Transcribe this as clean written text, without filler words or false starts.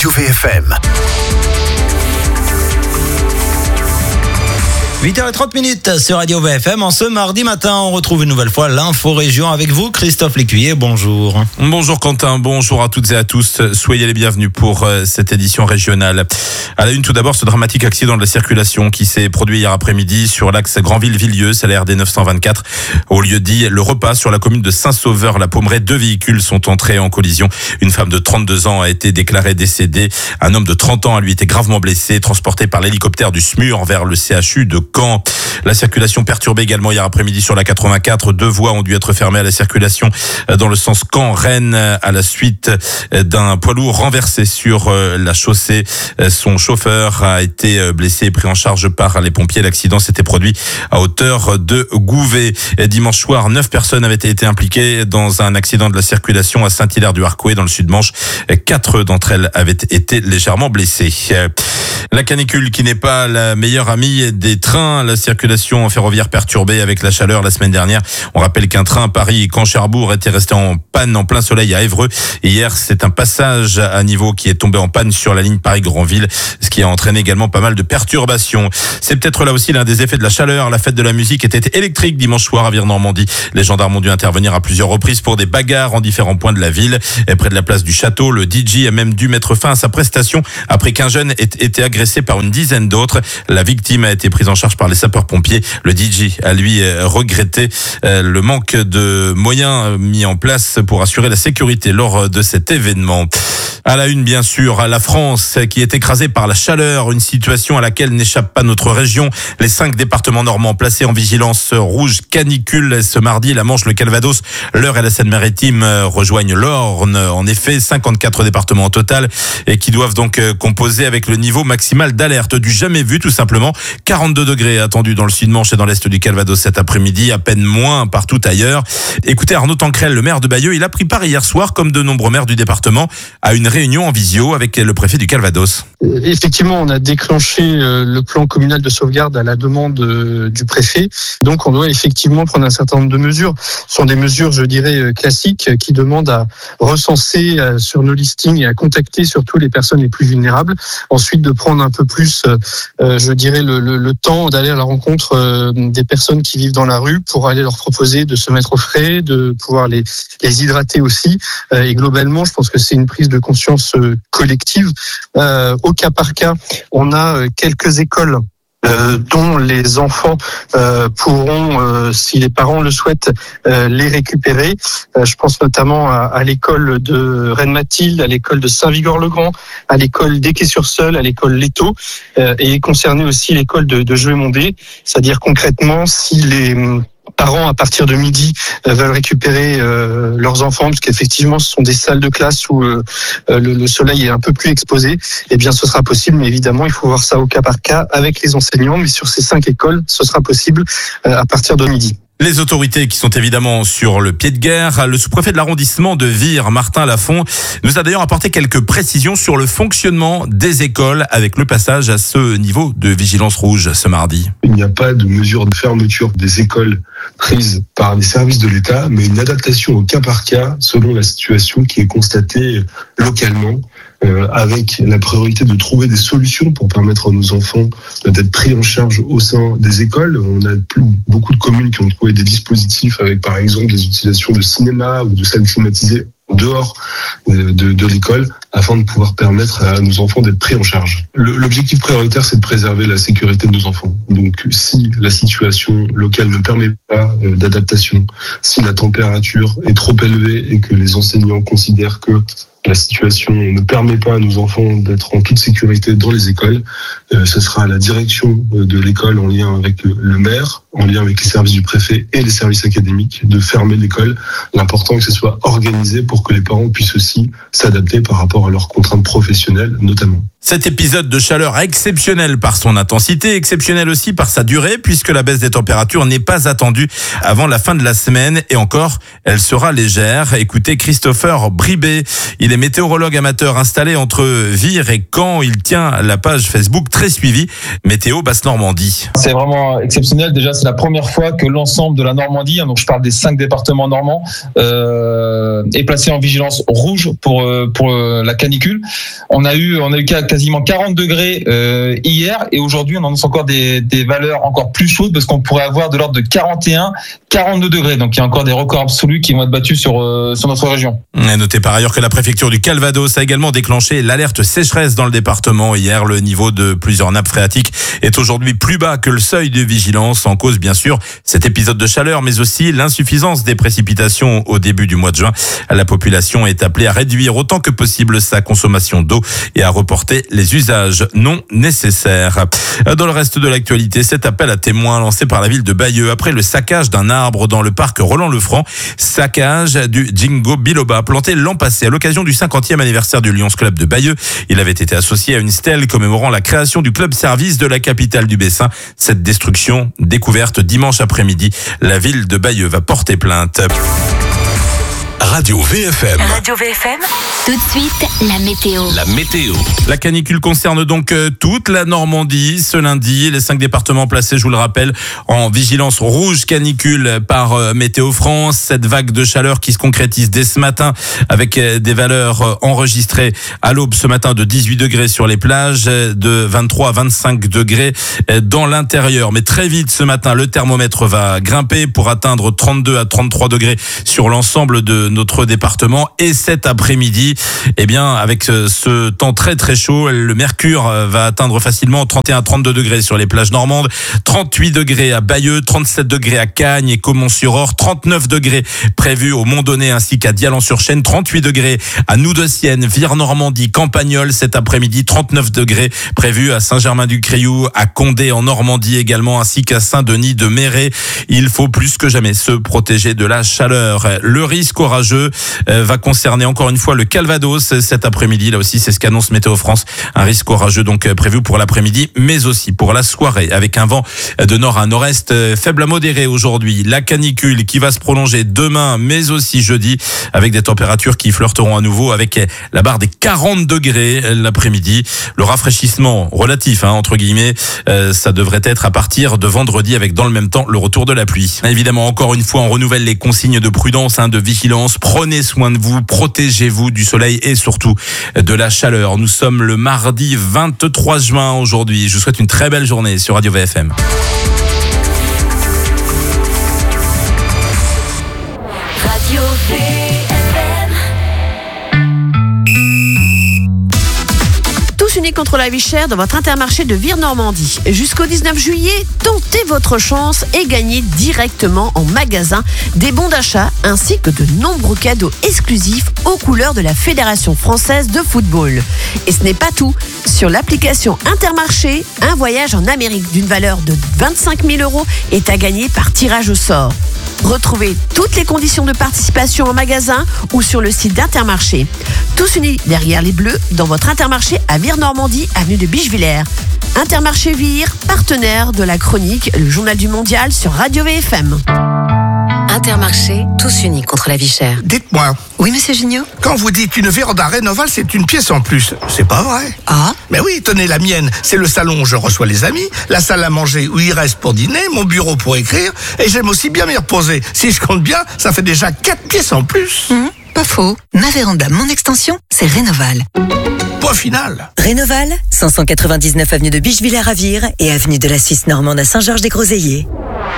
Radio VFM. 8h30 sur Radio VFM. En ce mardi matin, on retrouve une nouvelle fois l'info région avec vous, Christophe Lécuyer. Bonjour. Bonjour Quentin, bonjour à toutes et à tous. Soyez les bienvenus pour cette édition régionale. À la une, tout d'abord, ce dramatique accident de la circulation qui s'est produit hier après-midi sur l'axe Granville-Villieu, c'est la RD 924. Au lieu dit le repas sur la commune de Saint-Sauveur-la-Pommeraye, 2 véhicules sont entrés en collision. Une femme de 32 ans a été déclarée décédée. Un homme de 30 ans a lui été gravement blessé, transporté par l'hélicoptère du SMUR vers le CHU de Caen. La circulation perturbée également hier après-midi sur la 84. 2 voies ont dû être fermées à la circulation dans le sens Caen-Rennes à la suite d'un poids lourd renversé sur la chaussée. Son chauffeur a été blessé et pris en charge par les pompiers. L'accident s'était produit à hauteur de Gouvet. Dimanche soir, 9 personnes avaient été impliquées dans un accident de la circulation à Saint-Hilaire-du-Harcouët dans le Sud-Manche. 4 d'entre elles avaient été légèrement blessées. La canicule qui n'est pas la meilleure amie des trains. La circulation ferroviaire perturbée avec la chaleur la semaine dernière. On rappelle qu'un train Paris-Caen-Cherbourg était resté en panne en plein soleil à Évreux. Hier, c'est un passage à niveau qui est tombé en panne sur la ligne Paris-Granville, ce qui a entraîné également pas mal de perturbations. C'est peut-être là aussi l'un des effets de la chaleur. La fête de la musique était électrique dimanche soir à Vire-Normandie. Les gendarmes ont dû intervenir à plusieurs reprises pour des bagarres en différents points de la ville. Et près de la place du Château, le DJ a même dû mettre fin à sa prestation après qu'un jeune ait été agressé par une dizaine d'autres. La victime a été prise en charge par les sapeurs-pompiers. Le DJ a lui regretté le manque de moyens mis en place pour assurer la sécurité lors de cet événement. À la une, bien sûr, la France qui est écrasée par la chaleur, une situation à laquelle n'échappe pas notre région. Les 5 départements normands placés en vigilance rouge canicule ce mardi, la Manche, le Calvados, l'Eure et la Seine-Maritime rejoignent l'Orne. En effet, 54 départements au total et qui doivent donc composer avec le niveau maximal d'alerte du jamais vu tout simplement. 42 degrés attendus dans le Sud-Manche et dans l'Est du Calvados cet après-midi, à peine moins partout ailleurs. Écoutez Arnaud Tancrel, le maire de Bayeux, il a pris part hier soir, comme de nombreux maires du département, à une réunion en visio avec le préfet du Calvados. Effectivement, on a déclenché le plan communal de sauvegarde à la demande du préfet. Donc, on doit effectivement prendre un certain nombre de mesures. Ce sont des mesures, je dirais, classiques qui demandent à recenser sur nos listings et à contacter surtout les personnes les plus vulnérables. Ensuite, de prendre un peu plus, je dirais, le temps d'aller à la rencontre des personnes qui vivent dans la rue pour aller leur proposer de se mettre au frais, de pouvoir les hydrater aussi. Et globalement, je pense que c'est une prise de conscience collective. Au cas par cas, on a quelques écoles dont les enfants pourront, si les parents le souhaitent, les récupérer. Je pense notamment à l'école de Rennes-Mathilde, à l'école de Saint-Vigor-le-Grand, à l'école d'Équay-sur-Seul, à l'école Leto, et concerner aussi l'école de Joué-Mondé. C'est-à-dire concrètement, si les parents à partir de midi veulent récupérer leurs enfants, parce qu'effectivement ce sont des salles de classe où le soleil est un peu plus exposé, eh bien ce sera possible, mais évidemment il faut voir ça au cas par cas avec les enseignants, mais sur ces 5 écoles ce sera possible à partir de midi. Les autorités qui sont évidemment sur le pied de guerre. Le sous-préfet de l'arrondissement de Vire, Martin Lafont, nous a d'ailleurs apporté quelques précisions sur le fonctionnement des écoles avec le passage à ce niveau de vigilance rouge ce mardi. Il n'y a pas de mesure de fermeture des écoles prise par les services de l'État, mais une adaptation au cas par cas selon la situation qui est constatée localement, avec la priorité de trouver des solutions pour permettre à nos enfants d'être pris en charge au sein des écoles. On a beaucoup de communes qui ont trouvé des dispositifs avec par exemple des utilisations de cinéma ou de salles climatisées dehors de l'école afin de pouvoir permettre à nos enfants d'être pris en charge. L'objectif prioritaire, c'est de préserver la sécurité de nos enfants. Donc, si la situation locale ne permet pas d'adaptation, si la température est trop élevée et que les enseignants considèrent que la situation ne permet pas à nos enfants d'être en toute sécurité dans les écoles, ce sera à la direction de l'école en lien avec le maire, en lien avec les services du préfet et les services académiques de fermer l'école. L'important est que ce soit organisé pour que les parents puissent aussi s'adapter par rapport à leurs contraintes professionnelles notamment. Cet épisode de chaleur exceptionnel par son intensité, exceptionnel aussi par sa durée, puisque la baisse des températures n'est pas attendue avant la fin de la semaine, et encore, elle sera légère. Écoutez Christopher Bribé, il est météorologue amateur installé entre Vire et Caen. Il tient la page Facebook très suivie Météo Basse-Normandie. C'est vraiment exceptionnel. Déjà, c'est la première fois que l'ensemble de la Normandie, donc je parle des 5 départements normands, est placé en vigilance rouge pour la canicule. On a eu quasiment 40 degrés hier, et aujourd'hui on annonce encore des valeurs encore plus chaudes, parce qu'on pourrait avoir de l'ordre de 41, 42 degrés. Donc il y a encore des records absolus qui vont être battus sur notre région. Notez par ailleurs que la préfecture du Calvados a également déclenché l'alerte sécheresse dans le département. Hier, le niveau de plusieurs nappes phréatiques est aujourd'hui plus bas que le seuil de vigilance, en cause bien sûr cet épisode de chaleur, mais aussi l'insuffisance des précipitations au début du mois de juin. La population est appelée à réduire autant que possible sa consommation d'eau et à reporter les usages non nécessaires. Dans le reste de l'actualité, cet appel à témoins lancé par la ville de Bayeux après le saccage d'un arbre dans le parc Roland-le-Franc, saccage du Jingo Biloba planté l'an passé à l'occasion du 50e anniversaire du Lions Club de Bayeux. Il avait été associé à une stèle commémorant la création du club service de la capitale du Bessin. Cette destruction découverte dimanche après-midi, la ville de Bayeux va porter plainte. Radio VFM. Radio VFM. Tout de suite, la météo. La météo. La canicule concerne donc toute la Normandie ce lundi. Les 5 départements placés, je vous le rappelle, en vigilance rouge canicule par Météo France. Cette vague de chaleur qui se concrétise dès ce matin avec des valeurs enregistrées à l'aube ce matin de 18 degrés sur les plages, de 23 à 25 degrés dans l'intérieur. Mais très vite ce matin, le thermomètre va grimper pour atteindre 32 à 33 degrés sur l'ensemble de notre département. Et cet après-midi, eh bien, avec ce temps très très chaud, le mercure va atteindre facilement 31 à 32 degrés sur les plages normandes, 38 degrés à Bayeux, 37 degrés à Cagnes et Caumont-sur-Orge, 39 degrés prévus au Mont-Donné ainsi qu'à Dialan-sur-Chêne, 38 degrés à Noudeciennes, Vire-Normandie, Campagnol cet après-midi, 39 degrés prévus à Saint-Germain-du-Criou, à Condé en Normandie également, ainsi qu'à Saint-Denis de Méret. Il faut plus que jamais se protéger de la chaleur. Le risque orageux va concerner encore une fois le Calvados cet après-midi. Là aussi, c'est ce qu'annonce Météo France. Un risque orageux donc prévu pour l'après-midi, mais aussi pour la soirée, avec un vent de nord à nord-est faible à modéré aujourd'hui. La canicule qui va se prolonger demain, mais aussi jeudi, avec des températures qui flirteront à nouveau avec la barre des 40 degrés l'après-midi. Le rafraîchissement relatif, entre guillemets, ça devrait être à partir de vendredi, avec dans le même temps le retour de la pluie. Évidemment, encore une fois, on renouvelle les consignes de prudence, de vigilance. Prenez soin de vous, protégez-vous du soleil et surtout de la chaleur. Nous sommes le mardi 23 juin aujourd'hui. Je vous souhaite une très belle journée sur Radio VFM. Radio VFM. Tous unis contre la vie chère dans votre Intermarché de Vire-Normandie. Jusqu'au 19 juillet, tentez votre chance et gagnez directement en magasin des bons d'achat ainsi que de nombreux cadeaux exclusifs aux couleurs de la Fédération française de football. Et ce n'est pas tout. Sur l'application Intermarché, un voyage en Amérique d'une valeur de 25 000 € est à gagner par tirage au sort. Retrouvez toutes les conditions de participation en magasin ou sur le site d'Intermarché. Tous unis derrière les Bleus dans votre Intermarché à Vire-Normandie, avenue de Bichevillers. Intermarché Vire, partenaire de la chronique Le Journal du Mondial sur Radio VFM. Intermarché, tous unis contre la vie chère. Dites-moi, Oui, monsieur Gignot? quand vous dites une véranda Rénoval, c'est une pièce en plus. C'est pas vrai. Ah? Mais oui, tenez, la mienne, c'est le salon où je reçois les amis, la salle à manger où ils restent pour dîner, mon bureau pour écrire, et j'aime aussi bien m'y reposer. Si je compte bien, ça fait déjà 4 pièces en plus. Pas faux. Ma véranda, mon extension, c'est Rénoval. Point final. Rénoval, 599 avenue de Bichevillers à Vire et avenue de la Suisse normande à Saint-Georges-des-Groseilliers.